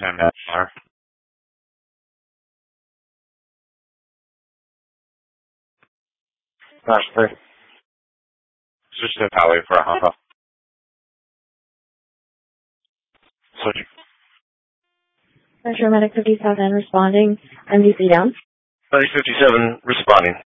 10 minutes. Actually, just a tally for a half. So, Metro Medic 57 responding. MDC down. Medic 57 responding.